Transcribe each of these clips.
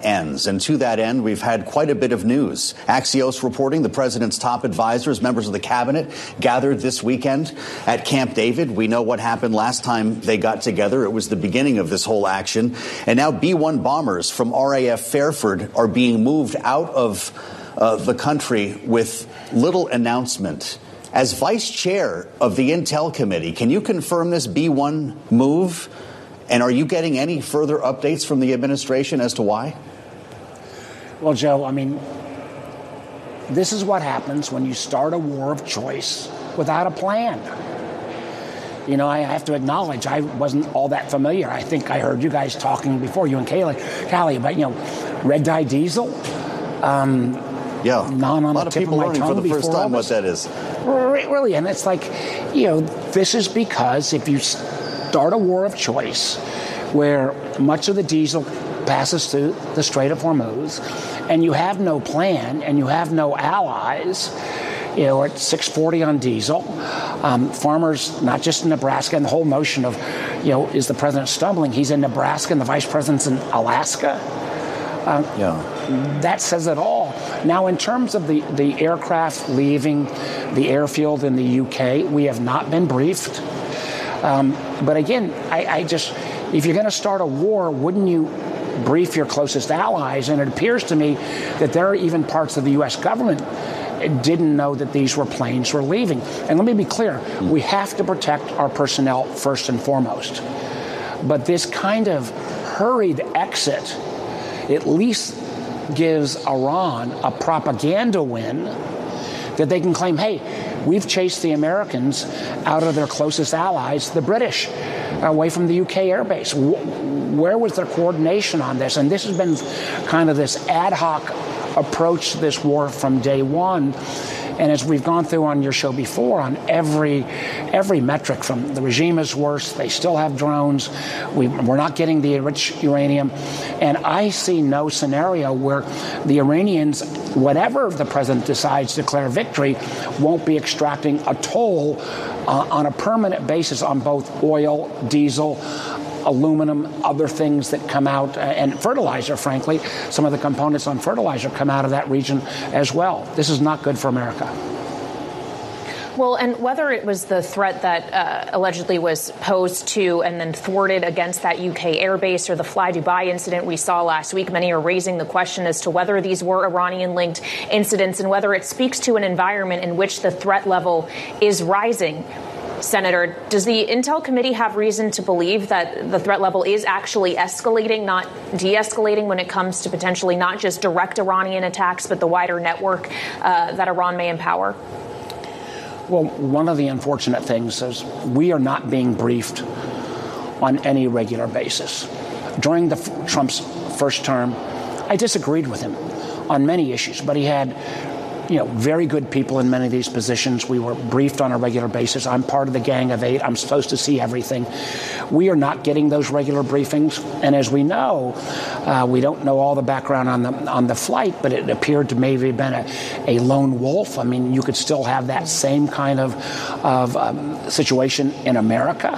ends. And to that end, we've had quite a bit of news. Axios reporting the president's top advisors, members of the cabinet, gathered this weekend at Camp David. We know what happened last time they got together. It was the beginning of this whole action. And now B-1 bombers from RAF Fairford are being moved out of the country with little announcement. As vice chair of the Intel Committee, can you confirm this B-1 move? And are you getting any further updates from the administration as to why? Well, Joe, I mean, this is what happens when you start a war of choice without a plan. You know, I have to acknowledge I wasn't all that familiar. I think I heard you guys talking before, you and Callie, about, you know, red dye diesel. Yeah, non on a lot of people learning for the first time what that is. Really, and it's like, you know, this is because if you start a war of choice where much of the diesel passes through the Strait of Hormuz and you have no plan and you have no allies, you know, at $6.40 on diesel, farmers, not just in Nebraska, and the whole notion of, you know, is the president stumbling? He's in Nebraska and the vice president's in Alaska. That says it all. Now, in terms of the aircraft leaving the airfield in the UK, we have not been briefed. But again, I just, if you're going to start a war, wouldn't you brief your closest allies? And it appears to me that there are even parts of the U.S. government didn't know that these planes were leaving. And let me be clear, we have to protect our personnel first and foremost. But this kind of hurried exit at least gives Iran a propaganda win that they can claim, hey, we've chased the Americans out of their closest allies, the British, away from the UK airbase. Where was their coordination on this? And this has been kind of this ad hoc approach to this war from day one. And as we've gone through on your show before, on every metric, from the regime is worse, they still have drones, we're not getting the enriched uranium. And I see no scenario where the Iranians, whatever the president decides to declare victory, won't be extracting a toll on a permanent basis on both oil, diesel, aluminum, other things that come out, and fertilizer, frankly. Some of the components on fertilizer come out of that region as well. This is not good for America. Well, and whether it was the threat that allegedly was posed to and then thwarted against that UK airbase or the Fly Dubai incident we saw last week, many are raising the question as to whether these were Iranian-linked incidents and whether it speaks to an environment in which the threat level is rising. Senator, does the Intel Committee have reason to believe that the threat level is actually escalating, not de-escalating, when it comes to potentially not just direct Iranian attacks, but the wider network that Iran may empower? Well, one of the unfortunate things is we are not being briefed on any regular basis. During Trump's first term, I disagreed with him on many issues, but he had very good people in many of these positions. We were briefed on a regular basis. I'm part of the Gang of Eight. I'm supposed to see everything. We are not getting those regular briefings. And as we know, we don't know all the background on the flight, but it appeared to maybe have been a lone wolf. I mean, you could still have that same kind of situation in America.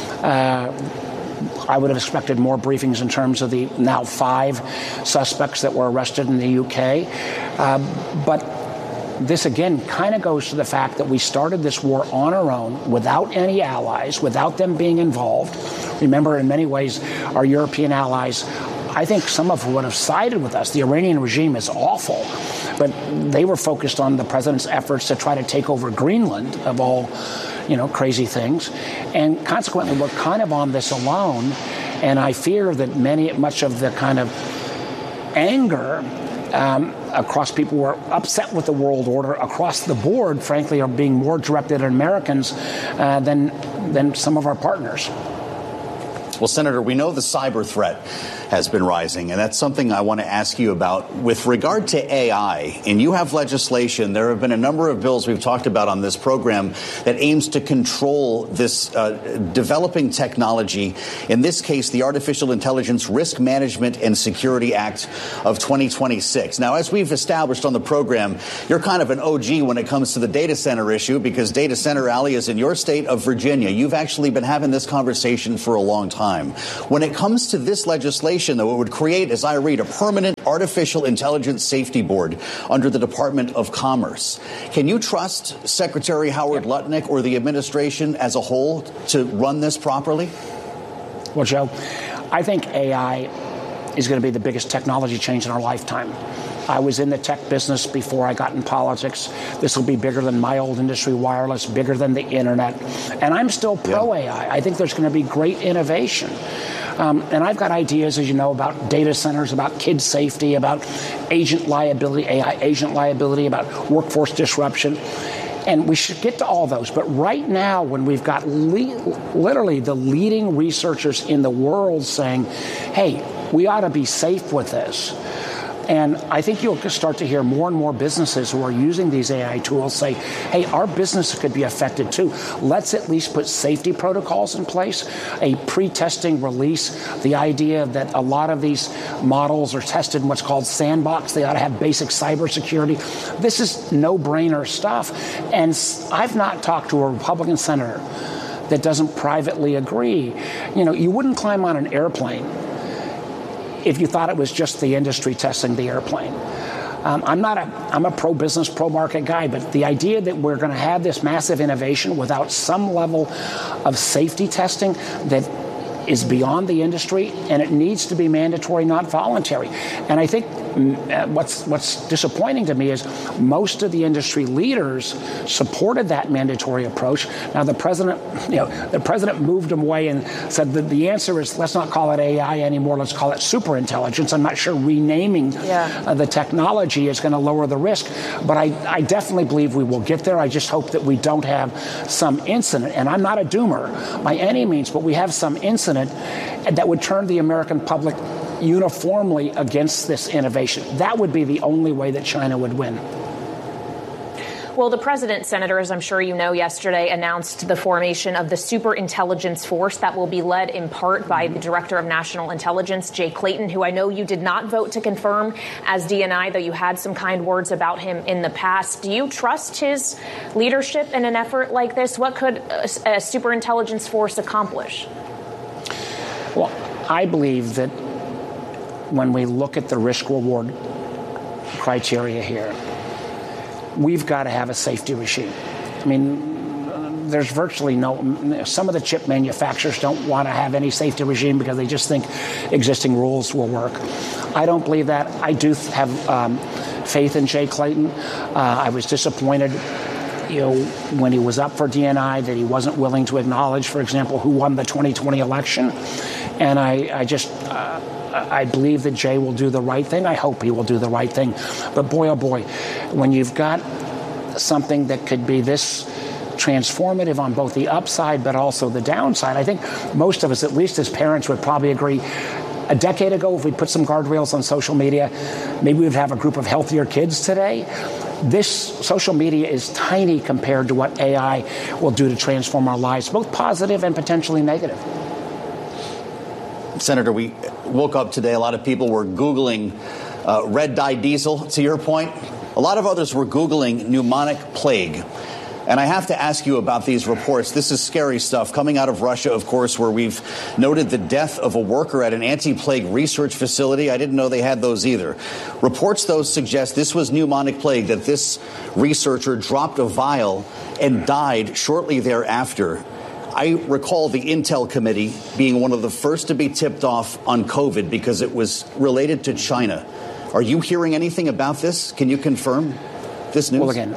I would have expected more briefings in terms of the now 5 suspects that were arrested in the UK. But this, again, kind of goes to the fact that we started this war on our own, without any allies, without them being involved. Remember, in many ways, our European allies, I think some of who would have sided with us. The Iranian regime is awful, but they were focused on the president's efforts to try to take over Greenland, of all, crazy things. And consequently, we're kind of on this alone. And I fear that much of the kind of anger across people who are upset with the world order across the board, frankly, are being more directed at Americans than some of our partners. Well, Senator, we know the cyber threat has been rising, and that's something I want to ask you about. With regard to AI, and you have legislation, there have been a number of bills we've talked about on this program that aims to control this developing technology. In this case, the Artificial Intelligence Risk Management and Security Act of 2026. Now, as we've established on the program, you're kind of an OG when it comes to the data center issue, because Data Center Alley is in your state of Virginia. You've actually been having this conversation for a long time. When it comes to this legislation, legislation, though, it would create, as I read, a permanent artificial intelligence safety board under the Department of Commerce. Can you trust Secretary Howard Lutnick or the administration as a whole to run this properly? Well, Joe, I think AI is going to be the biggest technology change in our lifetime. I was in the tech business before I got in politics. This will be bigger than my old industry, wireless, bigger than the internet. And I'm still pro-AI. I think there's going to be great innovation. And I've got ideas, as you know, about data centers, about kid safety, about agent liability, AI agent liability, about workforce disruption. And we should get to all those. But right now, when we've got literally the leading researchers in the world saying, hey, we ought to be safe with this. And I think you'll start to hear more and more businesses who are using these AI tools say, hey, our business could be affected too. Let's at least put safety protocols in place, a pre-testing release, the idea that a lot of these models are tested in what's called sandbox. They ought to have basic cybersecurity. This is no-brainer stuff. And I've not talked to a Republican senator that doesn't privately agree. You know, you wouldn't climb on an airplane if you thought it was just the industry testing the airplane. I'm a pro-business, pro-market guy, but the idea that we're going to have this massive innovation without some level of safety testing that is beyond the industry, and it needs to be mandatory, not voluntary. And I think what's disappointing to me is most of the industry leaders supported that mandatory approach. Now the president moved them away and said that the answer is let's not call it AI anymore, let's call it superintelligence. I'm not sure renaming the technology is going to lower the risk, but I definitely believe we will get there. I just hope that we don't have some incident, and I'm not a doomer by any means, but we have some incident that would turn the American public uniformly against this innovation. That would be the only way that China would win. Well, the president, Senator, as I'm sure you know, yesterday announced the formation of the Superintelligence Force that will be led in part by the Director of National Intelligence, Jay Clayton, who I know you did not vote to confirm as DNI, though you had some kind words about him in the past. Do you trust his leadership in an effort like this? What could a Superintelligence Force accomplish? Well, I believe that when we look at the risk-reward criteria here, we've got to have a safety regime. I mean, there's virtually some of the chip manufacturers don't want to have any safety regime because they just think existing rules will work. I don't believe that. I do have faith in Jay Clayton. I was disappointed when he was up for DNI that he wasn't willing to acknowledge, for example, who won the 2020 election. And I believe that Jay will do the right thing. I hope he will do the right thing. But boy, oh boy, when you've got something that could be this transformative on both the upside but also the downside, I think most of us, at least as parents, would probably agree. A decade ago, if we put some guardrails on social media, maybe we'd have a group of healthier kids today. This social media is tiny compared to what AI will do to transform our lives, both positive and potentially negative. Senator, we woke up today, a lot of people were Googling red dye diesel, to your point. A lot of others were Googling pneumonic plague. And I have to ask you about these reports. This is scary stuff coming out of Russia, of course, where we've noted the death of a worker at an anti-plague research facility. I didn't know they had those either. Reports, though, suggest this was pneumonic plague, that this researcher dropped a vial and died shortly thereafter. I recall the Intel Committee being one of the first to be tipped off on COVID because it was related to China. Are you hearing anything about this? Can you confirm this news? Well, again,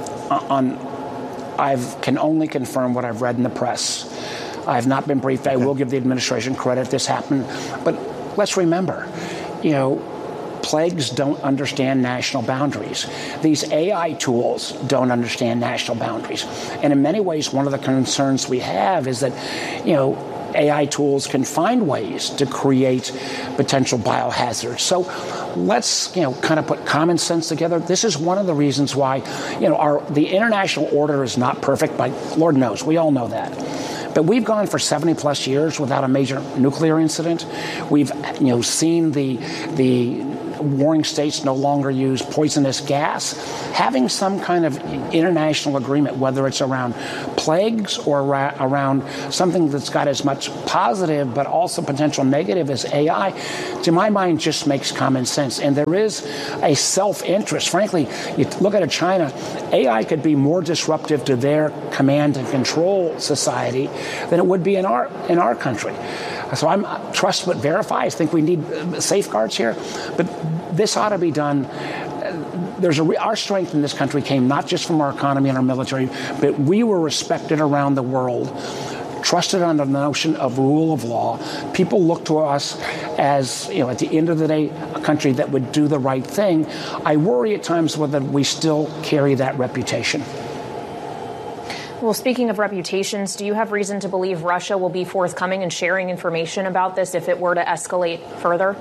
I can only confirm what I've read in the press. I have not been briefed. I will give the administration credit. This happened. But let's remember, plagues don't understand national boundaries. These AI tools don't understand national boundaries. And in many ways, one of the concerns we have is that, AI tools can find ways to create potential biohazards. So let's, kind of put common sense together. This is one of the reasons why, the international order is not perfect, but Lord knows, we all know that. But we've gone for 70 plus years without a major nuclear incident. We've, seen the warring states no longer use poisonous gas. Having some kind of international agreement, whether it's around plagues or around something that's got as much positive but also potential negative as AI, to my mind, just makes common sense. And there is a self-interest. Frankly, you look at China, AI could be more disruptive to their command and control society than it would be in our country. So I'm trust but verify. I think we need safeguards here, but this ought to be done. Our strength in this country came not just from our economy and our military, but we were respected around the world, trusted on the notion of rule of law. People look to us as, at the end of the day, a country that would do the right thing. I worry at times whether we still carry that reputation. Well, speaking of reputations, do you have reason to believe Russia will be forthcoming and sharing information about this if it were to escalate further?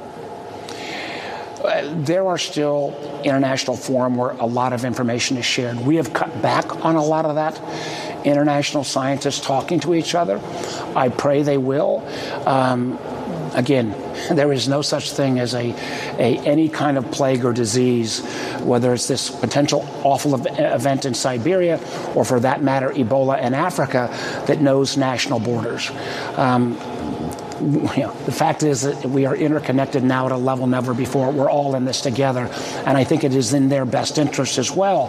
There are still international forums where a lot of information is shared. We have cut back on a lot of that. International scientists talking to each other. I pray they will. Again, there is no such thing as any kind of plague or disease, whether it's this potential awful event in Siberia or, for that matter, Ebola in Africa, that knows national borders. The fact is that we are interconnected now at a level never before. We're all in this together, and I think it is in their best interest as well.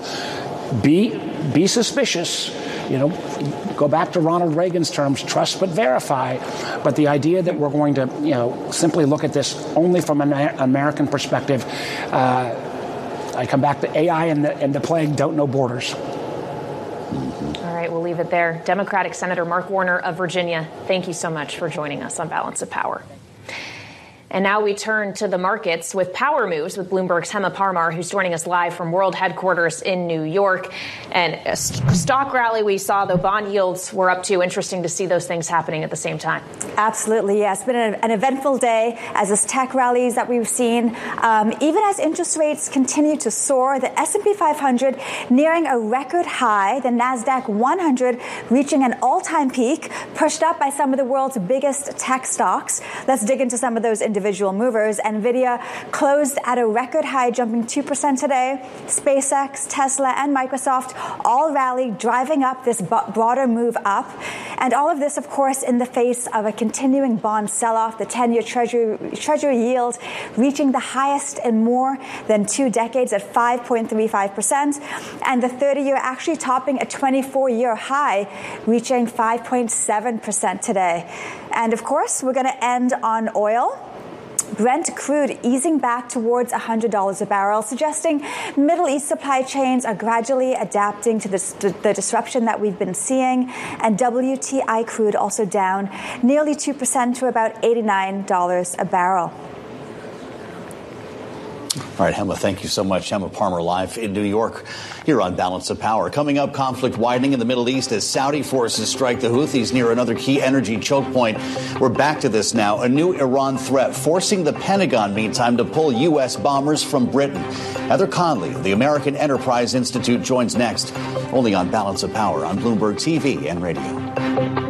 Be suspicious. Go back to Ronald Reagan's terms, trust but verify. But the idea that we're going to, simply look at this only from an American perspective, I come back to AI and the plague don't know borders. All right, we'll leave it there. Democratic Senator Mark Warner of Virginia, thank you so much for joining us on Balance of Power. And now we turn to the markets with Power Moves with Bloomberg's Hema Parmar, who's joining us live from World Headquarters in New York. And a stock rally we saw, though bond yields were up too. Interesting to see those things happening at the same time. Absolutely, yes. It's been an eventful day as this tech rallies that we've seen. Even as interest rates continue to soar, the S&P 500 nearing a record high, the NASDAQ 100 reaching an all-time peak, pushed up by some of the world's biggest tech stocks. Let's dig into some of those individual movers. NVIDIA closed at a record high, jumping 2% today. SpaceX, Tesla, and Microsoft all rallied, driving up this broader move up. And all of this, of course, in the face of a continuing bond sell-off, the 10-year treasury yield reaching the highest in more than 2 decades at 5.35%, and the 30-year actually topping a 24-year high, reaching 5.7% today. And, of course, we're going to end on oil. Brent crude easing back towards $100 a barrel, suggesting Middle East supply chains are gradually adapting to the disruption that we've been seeing. And WTI crude also down nearly 2% to about $89 a barrel. All right, Hema, thank you so much. Hema Parmar live in New York here on Balance of Power. Coming up, conflict widening in the Middle East as Saudi forces strike the Houthis near another key energy choke point. We're back to this now. A new Iran threat forcing the Pentagon, meantime, to pull U.S. bombers from Britain. Heather Conley, the American Enterprise Institute, joins next, only on Balance of Power on Bloomberg TV and radio.